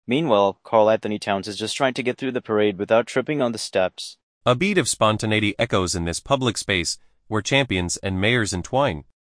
Meanwhile, Carl Anthony Towns is just trying to get through the parade without tripping on the steps. A beat of spontaneity echoes in this public space where champions and mayors entwine.